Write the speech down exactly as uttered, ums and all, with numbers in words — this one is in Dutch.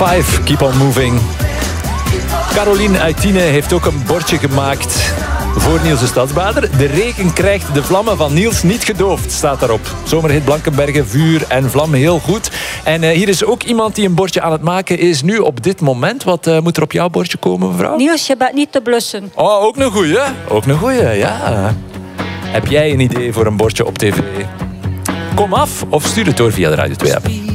Five, Keep on Moving. Caroline uit Tiene heeft ook een bordje gemaakt voor Niels de Stadsbader. De regen krijgt de vlammen van Niels niet gedoofd, staat daarop. Zomerhit Blankenbergen, vuur en vlam, heel goed. En uh, hier is ook iemand die een bordje aan het maken is nu op dit moment. Wat uh, moet er op jouw bordje komen, mevrouw? Niels, je bent niet te blussen. Oh, ook een goeie. Ook een goeie, ja. Heb jij een idee voor een bordje op tv? Kom af of stuur het door via de Radio twee app.